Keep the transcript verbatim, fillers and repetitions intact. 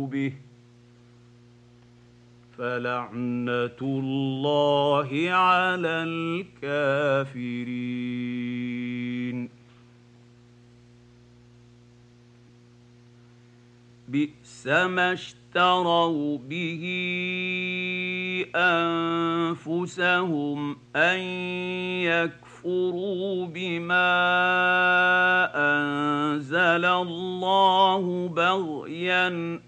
به فلعنة الله على الكافرين. بئس ما اشتروا به أنفسهم أن يكفروا بما أنزل الله بغيا